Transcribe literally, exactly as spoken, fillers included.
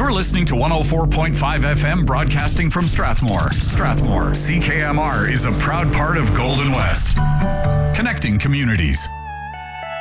You're listening to one oh four point five F M broadcasting from Strathmore. Strathmore, C K M R is a proud part of Golden West. Connecting communities.